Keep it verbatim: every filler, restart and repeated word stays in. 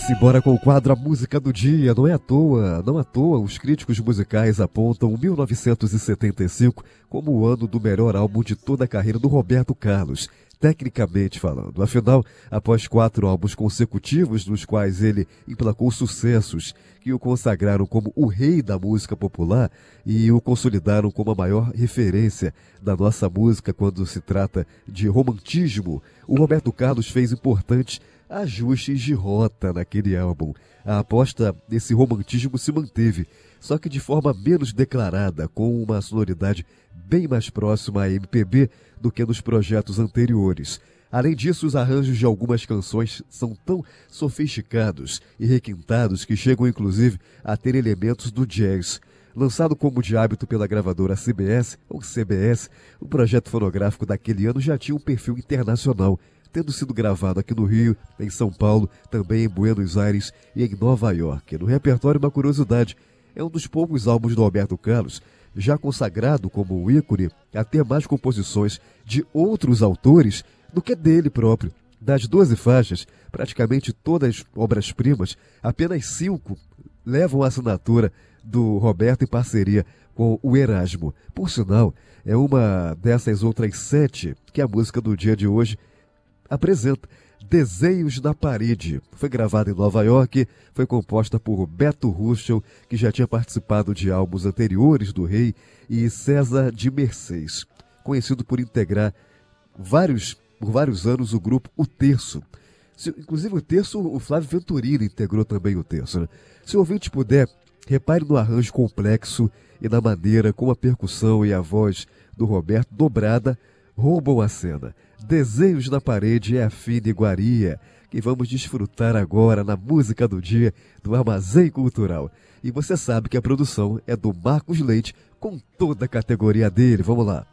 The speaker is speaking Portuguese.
Simbora com o quadro A Música do Dia. Não é à toa, não à toa, os críticos musicais apontam mil novecentos e setenta e cinco como o ano do melhor álbum de toda a carreira do Roberto Carlos, tecnicamente falando. Afinal, após quatro álbuns consecutivos nos quais ele emplacou sucessos que o consagraram como o rei da música popular e o consolidaram como a maior referência da nossa música quando se trata de romantismo, o Roberto Carlos fez importantes ajustes de rota naquele álbum. A aposta nesse romantismo se manteve, só que de forma menos declarada, com uma sonoridade bem mais próxima à M P B do que nos projetos anteriores. Além disso, os arranjos de algumas canções são tão sofisticados e requintados que chegam inclusive a ter elementos do jazz. Lançado como de hábito pela gravadora C B S, ou C B S, o projeto fonográfico daquele ano já tinha um perfil internacional, tendo sido gravado aqui no Rio, em São Paulo, também em Buenos Aires e em Nova York. No repertório, uma curiosidade, é um dos poucos álbuns do Roberto Carlos, já consagrado como um ícone, a ter mais composições de outros autores do que dele próprio. Das doze faixas, praticamente todas obras-primas, apenas cinco levam a assinatura do Roberto em parceria com o Erasmo. Por sinal, é uma dessas outras sete que a música do dia de hoje apresenta. Desenhos na Parede. Foi gravada em Nova York, foi composta por Beto Ruschel, que já tinha participado de álbuns anteriores do Rei, e César de Mercês, conhecido por integrar vários, por vários anos o grupo O Terço. Se, inclusive o Terço, o Flávio Venturini integrou também o Terço. Né? Se o ouvinte puder, repare no arranjo complexo e na maneira como a percussão e a voz do Roberto dobrada roubam a cena. Desenhos na Parede é a fina iguaria que vamos desfrutar agora na música do dia do Armazém Cultural. E você sabe que a produção é do Marcos Leite com toda a categoria dele. Vamos lá.